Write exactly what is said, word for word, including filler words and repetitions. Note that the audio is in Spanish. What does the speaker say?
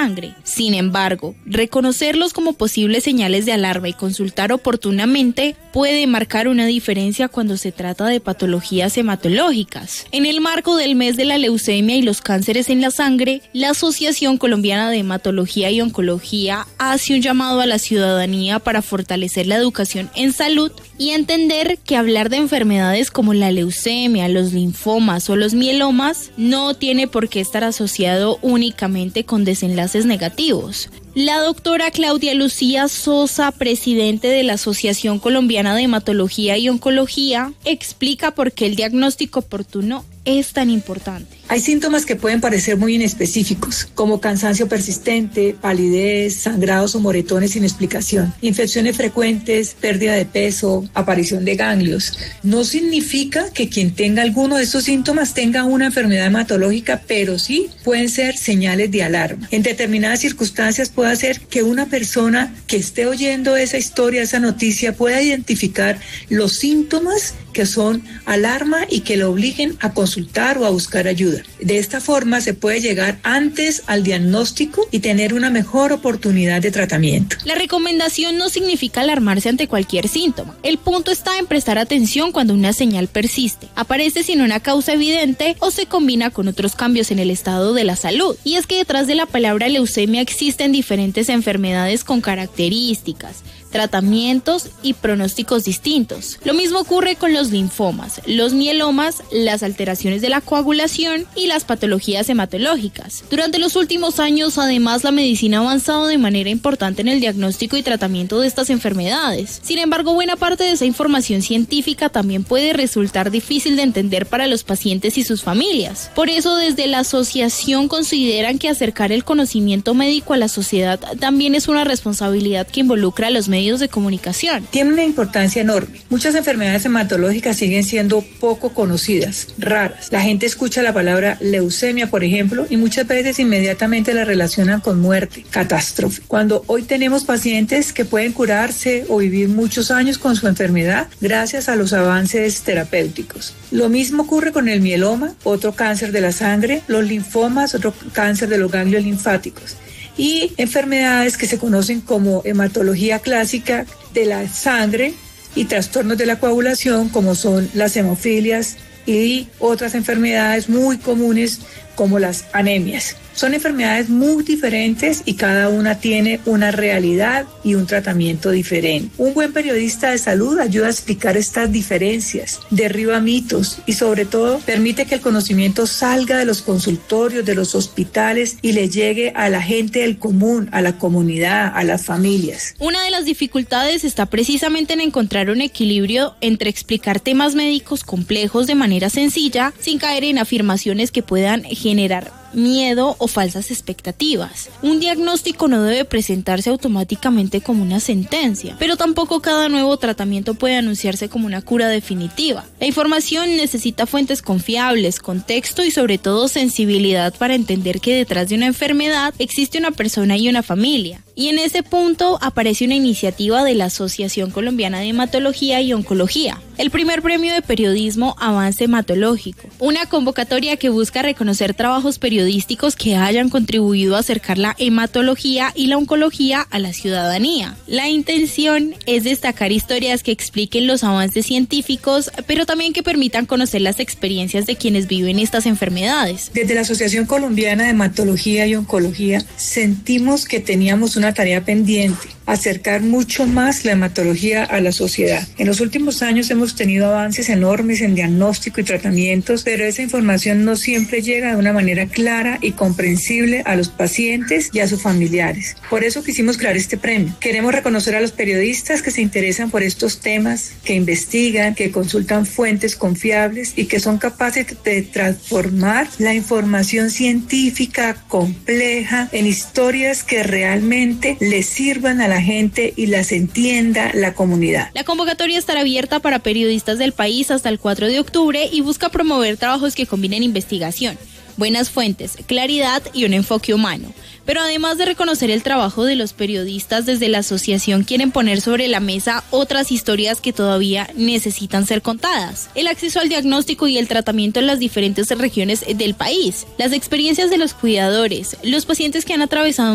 sangre. Sin embargo, reconocerlos como posibles señales de alarma y consultar oportunamente puede marcar una diferencia cuando se trata de patologías hematológicas. En el marco del mes de la leucemia y los cánceres en la sangre, la Asociación Colombiana de Hematología y Oncología hace un llamado a la ciudadanía para fortalecer la educación en salud y entender que hablar de enfermedades como la leucemia, los linfomas o los mielomas no tiene por qué estar asociado únicamente con desenlaces negativos. La doctora Claudia Lucía Sosa, presidente de la Asociación Colombiana de Hematología y Oncología, explica por qué el diagnóstico oportuno es tan importante. Hay síntomas que pueden parecer muy inespecíficos, como cansancio persistente, palidez, sangrados o moretones sin explicación, infecciones frecuentes, pérdida de peso, aparición de ganglios. No significa que quien tenga alguno de estos síntomas tenga una enfermedad hematológica, pero sí pueden ser señales de alarma. En determinadas circunstancias puede hacer que una persona que esté oyendo esa historia, esa noticia, pueda identificar los síntomas que son alarma y que lo obliguen a consultar o a buscar ayuda. De esta forma se puede llegar antes al diagnóstico y tener una mejor oportunidad de tratamiento. La recomendación no significa alarmarse ante cualquier síntoma. El punto está en prestar atención cuando una señal persiste, aparece sin una causa evidente o se combina con otros cambios en el estado de la salud. Y es que detrás de la palabra leucemia existen diferentes enfermedades con características, tratamientos y pronósticos distintos. Lo mismo ocurre con los linfomas, los mielomas, las alteraciones de la coagulación y las patologías hematológicas. Durante los últimos años, además, la medicina ha avanzado de manera importante en el diagnóstico y tratamiento de estas enfermedades. Sin embargo, buena parte de esa información científica también puede resultar difícil de entender para los pacientes y sus familias. Por eso, desde la asociación consideran que acercar el conocimiento médico a la sociedad también es una responsabilidad que involucra a los medios de comunicación. Tiene una importancia enorme. Muchas enfermedades hematológicas siguen siendo poco conocidas, raras. La gente escucha la palabra leucemia, por ejemplo, y muchas veces inmediatamente la relacionan con muerte, catástrofe. Cuando hoy tenemos pacientes que pueden curarse o vivir muchos años con su enfermedad gracias a los avances terapéuticos. Lo mismo ocurre con el mieloma, otro cáncer de la sangre, los linfomas, otro cáncer de los ganglios linfáticos, y enfermedades que se conocen como hematología clásica de la sangre y trastornos de la coagulación, como son las hemofilias y otras enfermedades muy comunes como las anemias. Son enfermedades muy diferentes y cada una tiene una realidad y un tratamiento diferente. Un buen periodista de salud ayuda a explicar estas diferencias, derriba mitos y sobre todo permite que el conocimiento salga de los consultorios, de los hospitales y le llegue a la gente del común, a la comunidad, a las familias. Una de las dificultades está precisamente en encontrar un equilibrio entre explicar temas médicos complejos de manera sencilla sin caer en afirmaciones que puedan generar miedo o falsas expectativas. Un diagnóstico no debe presentarse automáticamente como una sentencia, pero tampoco cada nuevo tratamiento puede anunciarse como una cura definitiva. La información necesita fuentes confiables, contexto y sobre todo sensibilidad para entender que detrás de una enfermedad existe una persona y una familia. Y en ese punto aparece una iniciativa de la Asociación Colombiana de Hematología y Oncología, el primer premio de periodismo Avance Hematológico, una convocatoria que busca reconocer trabajos periodísticos que hayan contribuido a acercar la hematología y la oncología a la ciudadanía. La intención es destacar historias que expliquen los avances científicos, pero también que permitan conocer las experiencias de quienes viven estas enfermedades. Desde la Asociación Colombiana de Hematología y Oncología sentimos que teníamos una tarea pendiente, acercar mucho más la hematología a la sociedad. En los últimos años hemos tenido avances enormes en diagnóstico y tratamientos, pero esa información no siempre llega de una manera clara y comprensible a los pacientes y a sus familiares. Por eso quisimos crear este premio. Queremos reconocer a los periodistas que se interesan por estos temas, que investigan, que consultan fuentes confiables y que son capaces de transformar la información científica compleja en historias que realmente les sirvan a la gente y las entienda la comunidad. La convocatoria estará abierta para periodistas del país hasta el cuatro de octubre y busca promover trabajos que combinen investigación, buenas fuentes, claridad y un enfoque humano. Pero además de reconocer el trabajo de los periodistas, desde la asociación quieren poner sobre la mesa otras historias que todavía necesitan ser contadas. El acceso al diagnóstico y el tratamiento en las diferentes regiones del país, las experiencias de los cuidadores, los pacientes que han atravesado